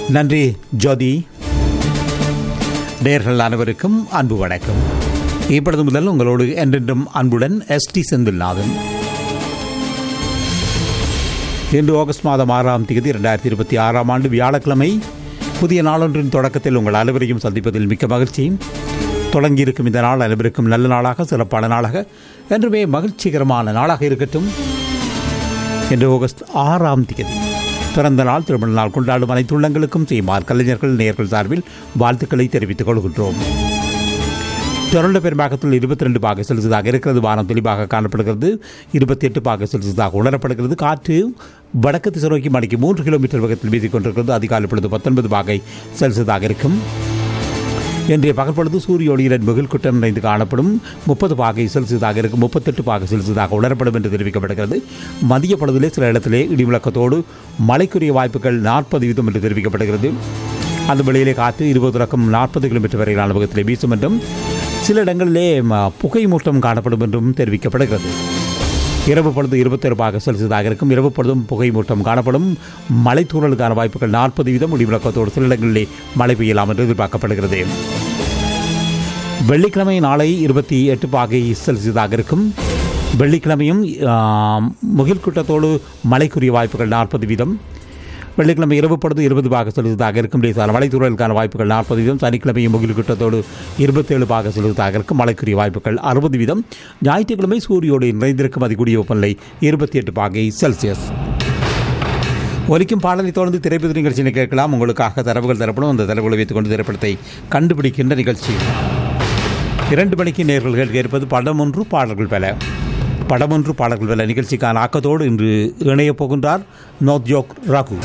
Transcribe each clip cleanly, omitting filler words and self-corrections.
நன்றி ஜோதி. நேயர்கள் அனைவருக்கும் அன்பு வணக்கம். இப்பொழுது முதல் உங்களோடு என்றென்றும் அன்புடன் எஸ்டி செந்தில்நாதன். இன்று ஆகஸ்ட் மாதம் 6ஆம் தேதி 2026ஆம் ஆண்டு வியாழக்கிழமை. புதிய நாளொன்றின் தொடக்கத்தில் உங்கள் அனைவரையும் சந்திப்பதில் மிக்க மகிழ்ச்சி. தொடங்கியிருக்கும் இந்த நாள் அனைவருக்கும் நல்ல நாளாக, சிறப்பான நாளாக, என்றுமே மகிழ்ச்சிகரமான நாளாக இருக்கட்டும். இன்று ஆகஸ்ட் 6ஆம் தேதி பிறந்த நாள், திருமண நாள் கொண்டாடும் அனைத்து உள்ளங்களுக்கும் செய்யுமாறு கலைஞர்கள் நேயர்கள் சார்பில் வாழ்த்துக்களை தெரிவித்துக் கொள்கின்றோம். டொரண்டோ பெரும்பாகத்தில் 22 பாகை செல்சியஸாக இருக்கிறது. வானம் தெளிவாக காணப்படுகிறது. 28 பாகை செல்சியஸாக உணரப்படுகிறது. காற்று வடக்கு திசை நோக்கி மணிக்கு 3 கிலோமீட்டர் வேகத்தில் வீசிக் கொண்டிருக்கிறது. அதிகாலை பொழுது 19 பாகை செல்சியஸாக இருக்கும். இன்றைய பகல் பொழுது சூரிய ஒளியுடன் மிகுல் குட்டம் நிறைந்து காணப்படும். 30 பாகை செல்சியஸாக இருக்கும். 38 பாகை செல்சியஸாக உணரப்படும் என்று தெரிவிக்கப்படுகிறது. மதிய பொழுதிலே சில இடத்திலே இடிமுழக்கத்தோடு மழைக்குரிய வாய்ப்புகள் 40% என்று தெரிவிக்கப்படுகிறது. அந்த வெளியிலே காற்று 20 தொடக்கம் 40 கிலோமீட்டர் வரையிலான வேகத்திலே வீசும் என்றும், சில இடங்களிலே புகை மூட்டம் காணப்படும் என்றும் தெரிவிக்கப்படுகிறது. இரவு பொழுது 21 பாகை செல்சியஸாக இருக்கும். இரவு பொழுதும் புகை மூட்டம் காணப்படும். மழை தூறலுக்கான வாய்ப்புகள் 40%. இடிமுழக்கத்தோடு சில இடங்களிலே மழை பெய்யலாம் என்று எதிர்பார்க்கப்படுகிறது. வெள்ளிக்கிழமை நாளை 28 பாகை செல்சியஸாக இருக்கும். வெள்ளிக்கிழமையும் முகில் கூட்டத்தோடு மழைக்குரிய வாய்ப்புகள் 40%. வெள்ளிக்கிழமை இரவு பொழுது 20 பாகை செல்சியஸாக இருக்கும். லேசான மழை தூறலுக்கான வாய்ப்புகள் 40%. சனிக்கிழமையும் முகில் கூட்டத்தோடு 27 பாகை செல்சியஸாக இருக்கும். மழைக்குரிய வாய்ப்புகள் 60%. ஞாயிற்றுக்கிழமை சூரியோடு நிறைந்திருக்கும். அதிகூடிய வெப்பநிலை 28 பாகை செல்சியஸ். ஒலிக்கும் பாடலை தொடர்ந்து திரைப்பட நிகழ்ச்சியை கேட்கலாம். உங்களுக்காக தரவுகள் தரப்படும். அந்த தரவுகளை வைத்துக் கொண்டு திரைப்படத்தை கண்டுபிடிக்கின்ற நிகழ்ச்சி. 2 மணிக்கு நேயர்கள் கேட்பது படம் ஒன்று பாடல்கள் பல. படம் ஒன்று பாடல்கள் பல நிகழ்ச்சிக்கான ஆக்கத்தோடு இன்று இணையப் போகின்றார் நோத்யோக் ராகு.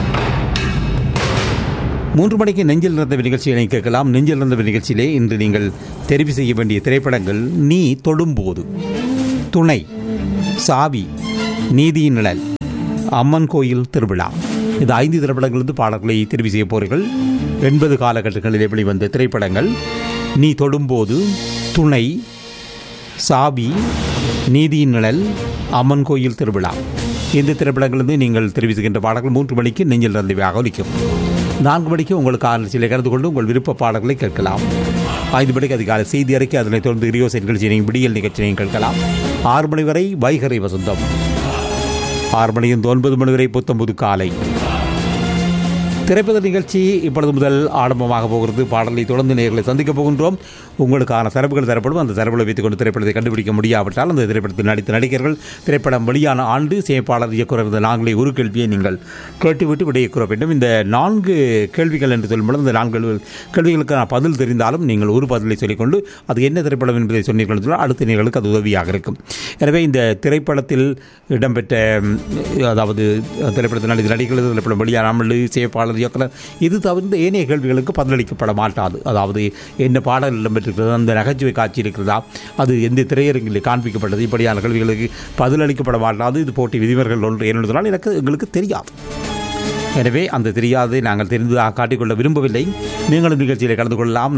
3 மணிக்கு நெஞ்சில் இருந்த நிகழ்ச்சியை கேட்கலாம். நெஞ்சில் இருந்த நிகழ்ச்சியிலே இன்று நீங்கள் தெரிவு செய்ய வேண்டிய திரைப்படங்கள்: நீ தொடும்போது, துணை, சாவி, நீதியின் நிழல், அம்மன் கோயில் திருவிழா. இது 5 திரைப்படங்களிலிருந்து பாடல்களை தெரிவு செய்ய போறீர்கள். 80 காலகட்டங்களிலே வெளிவந்த திரைப்படங்கள்: நீ தொடும்போது, துணை, சாவி, நீதியின் நிழல், அம்மன் கோயில் திருவிழா. இந்த திரைப்படங்களிலிருந்து நீங்கள் தெரிவிக்கின்ற பாடல்கள் 3 மணிக்கு நெஞ்சில் இருந்தவையாக ஒலிக்கும். 4 மணிக்கு உங்களுக்கு ஆலோசனை கலந்து கொண்டு உங்கள் விருப்ப பாடல்களை கேட்கலாம். 5 மணிக்கு அதிகாலை செய்தி அறிக்கை, அதனைத் தொடர்ந்து ரியோசை நிகழ்ச்சியையும் விடியல் நிகழ்ச்சியையும் கேட்கலாம். 6 மணி வரை வைகரை வசந்தம். 6 மணியிலிருந்து 9 மணி வரை புத்தம்புது காலை. திரைப்பட நிகழ்ச்சி இப்பொழுது முதல் ஆரம்பமாக போகிறது. பாடலை தொடர்ந்து நேர்களை சந்திக்கப் போகின்றோம். உங்களுக்கான தரவுகள் தரப்படும். அந்த தரவுகளை வைத்துக் கொண்டு திரைப்படத்தை கண்டுபிடிக்க முடியாவிட்டால் அந்த திரைப்படத்தில் நடித்த நடிகர்கள், திரைப்படம் வெளியான ஆண்டு, சேமிப்பாளர், இயக்குனர், இந்த 4 ஒரு கேள்வியை நீங்கள் கேட்டுவிட்டு விடையை கூற வேண்டும். இந்த 4 கேள்விகள் என்று சொல்லும்போது இந்த 4 கேள்விகளுக்கான பதில் தெரிந்தாலும் நீங்கள் ஒரு பதிலை சொல்லிக்கொண்டு அது என்ன திரைப்படம் என்பதை சொன்னீர்கள் என்றால் அடுத்த நேர்களுக்கு அது உதவியாக இருக்கும். எனவே இந்த திரைப்படத்தில் இடம்பெற்ற, அதாவது திரைப்படத்தில் நடித்த நடிகர்கள், திரைப்படம் வெளியானாமல், சேமிப்பாளர், இயக்குனர், இது தவிர்த்து ஏனைய கேள்விகளுக்கு பதிலளிக்கப்பட மாட்டாது. அதாவது என்ன பாடல் இடம்பெற்றிருக்கிறது, அந்த நகைச்சுவை காட்சி இருக்கிறதா, அது எந்த திரையரங்கில் காண்பிக்கப்பட்டது, இப்படியான கேள்விகளுக்கு பதிலளிக்கப்பட மாட்டாது. இது போட்டி விதிமுறைகள் ஒன்று என்பதனால் எங்களுக்கு தெரியாது. எனவே அந்த தெரியாதை நாங்கள் தெரிந்து காட்டிக்கொள்ள விரும்பவில்லை. நீங்களும் நிகழ்ச்சியில் கலந்து கொள்ளலாம்.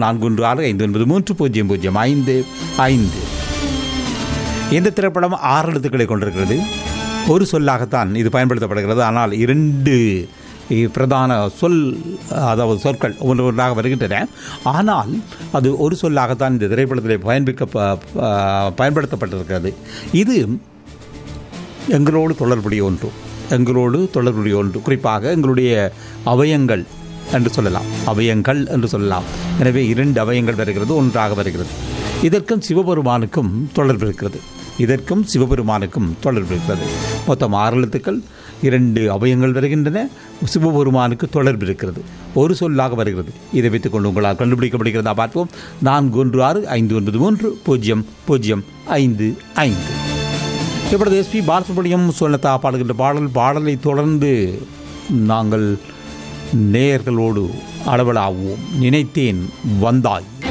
4165950055. இந்த திரைப்படம் 6 எழுத்துக்களை கொண்டிருக்கிறது. ஒரு சொல்லாகத்தான் இது பயன்படுத்தப்படுகிறது. ஆனால் 2 பிரதான சொல், அதாவது சொற்கள் ஒன்றாக வருகின்றன. ஆனால் அது ஒரு சொல்லாகத்தான் இந்த திரைப்படத்தில் பயன்படுத்தப்பட்டிருக்கிறது. இது எங்களோடு தொடர்புடைய ஒன்று, குறிப்பாக எங்களுடைய அவயங்கள் என்று சொல்லலாம், அவயங்கள் என்று சொல்லலாம். எனவே 2 அவயங்கள் வருகிறது, ஒன்றாக வருகிறது. இதற்கும் சிவபெருமானுக்கும் தொடர்பு இருக்கிறது. மொத்தம் 6 எழுத்துக்கள், 2 அவயங்கள் வருகின்றன. சிவபெருமானுக்கு தொடர்பு இருக்கிறது, ஒரு சொல்லாக வருகிறது. இதை வைத்துக் கொண்டு உங்களால் கண்டுபிடிக்கப்படுகிறதா பார்ப்போம். 41650055. இப்பொழுது எஸ்பி பாலசுப்ரமணியம் சொன்னதா பாடுகின்ற பாடலை தொடர்ந்து நாங்கள் நேயர்களோடு அளவலாவோம். நினைத்தேன் வந்தாய்.